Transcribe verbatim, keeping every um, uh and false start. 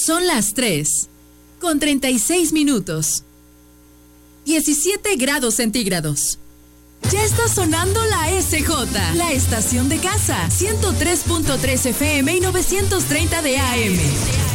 Son las tres, con treinta y seis minutos. diecisiete grados centígrados. Ya está sonando la S J, la estación de casa, ciento tres punto tres F M y novecientos treinta de A M.